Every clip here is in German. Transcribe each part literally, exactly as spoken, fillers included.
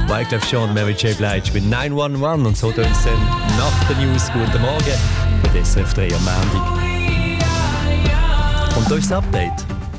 Wyclef Jean, Mary J. Blige mit neun eins eins und so tun es dann nach den News. Guten Morgen mit S R F drei am Montag. Und hier ist das Update.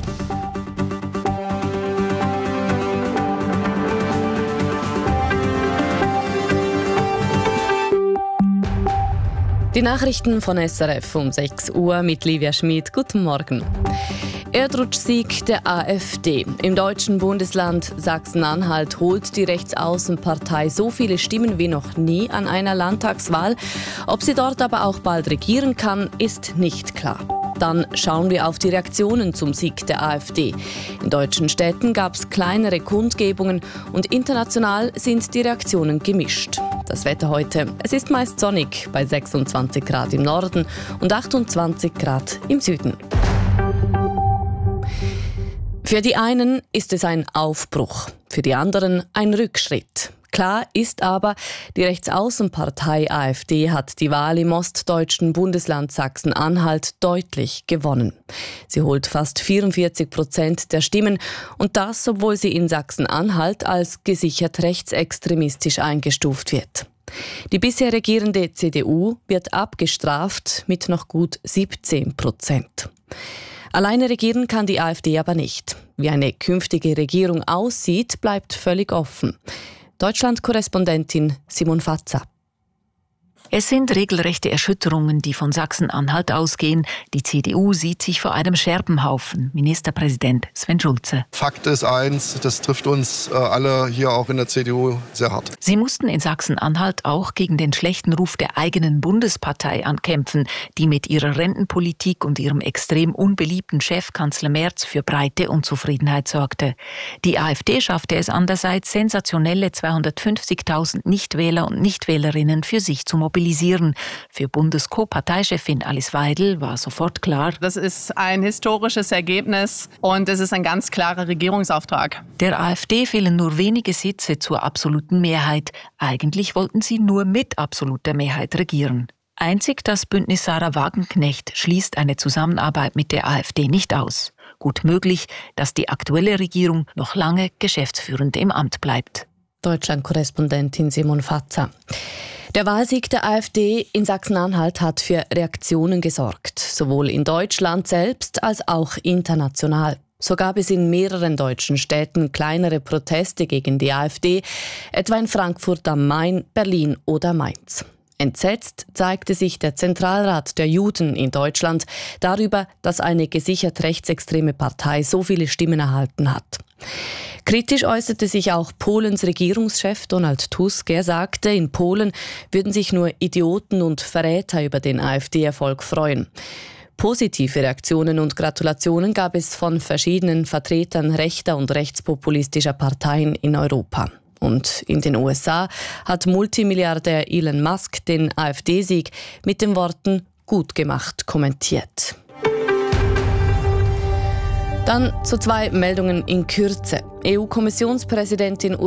Die Nachrichten von S R F um sechs Uhr mit Livia Schmid. Guten Morgen. Erdrutschsieg der AfD. Im deutschen Bundesland Sachsen-Anhalt holt die Rechtsaußenpartei so viele Stimmen wie noch nie an einer Landtagswahl. Ob sie dort aber auch bald regieren kann, ist nicht klar. Dann schauen wir auf die Reaktionen zum Sieg der AfD. In deutschen Städten gab es kleinere Kundgebungen und international sind die Reaktionen gemischt. Das Wetter heute. Es ist meist sonnig bei sechsundzwanzig Grad im Norden und achtundzwanzig Grad im Süden. Für die einen ist es ein Aufbruch, für die anderen ein Rückschritt. Klar ist aber, die Rechtsaußenpartei AfD hat die Wahl im ostdeutschen Bundesland Sachsen-Anhalt deutlich gewonnen. Sie holt fast vierundvierzig Prozent der Stimmen und das, obwohl sie in Sachsen-Anhalt als gesichert rechtsextremistisch eingestuft wird. Die bisher regierende C D U wird abgestraft mit noch gut siebzehn Prozent. Alleine regieren kann die AfD aber nicht. Wie eine künftige Regierung aussieht, bleibt völlig offen. Deutschland-Korrespondentin Simon Fatza. Es sind regelrechte Erschütterungen, die von Sachsen-Anhalt ausgehen. Die C D U sieht sich vor einem Scherbenhaufen. Ministerpräsident Sven Schulze. Fakt ist eins, das trifft uns alle hier auch in der C D U sehr hart. Sie mussten in Sachsen-Anhalt auch gegen den schlechten Ruf der eigenen Bundespartei ankämpfen, die mit ihrer Rentenpolitik und ihrem extrem unbeliebten Chef Kanzler Merz für breite Unzufriedenheit sorgte. Die AfD schaffte es andererseits, sensationelle zweihundertfünfzigtausend Nichtwähler und Nichtwählerinnen für sich zu mobilisieren. Für Bundes-Co-Parteichefin Alice Weidel war sofort klar: Das ist ein historisches Ergebnis und es ist ein ganz klarer Regierungsauftrag. Der AfD fehlen nur wenige Sitze zur absoluten Mehrheit. Eigentlich wollten sie nur mit absoluter Mehrheit regieren. Einzig das Bündnis Sarah Wagenknecht schließt eine Zusammenarbeit mit der AfD nicht aus. Gut möglich, dass die aktuelle Regierung noch lange geschäftsführend im Amt bleibt. Deutschland-Korrespondentin Simon Fatza. Der Wahlsieg der AfD in Sachsen-Anhalt hat für Reaktionen gesorgt, sowohl in Deutschland selbst als auch international. So gab es in mehreren deutschen Städten kleinere Proteste gegen die AfD, etwa in Frankfurt am Main, Berlin oder Mainz. Entsetzt zeigte sich der Zentralrat der Juden in Deutschland darüber, dass eine gesichert rechtsextreme Partei so viele Stimmen erhalten hat. Kritisch äußerte sich auch Polens Regierungschef Donald Tusk. Er sagte, in Polen würden sich nur Idioten und Verräter über den AfD-Erfolg freuen. Positive Reaktionen und Gratulationen gab es von verschiedenen Vertretern rechter und rechtspopulistischer Parteien in Europa. Und in den U S A hat Multimilliardär Elon Musk den AfD-Sieg mit den Worten „gut gemacht“ kommentiert. Dann zu zwei Meldungen in Kürze. E U-Kommissionspräsidentin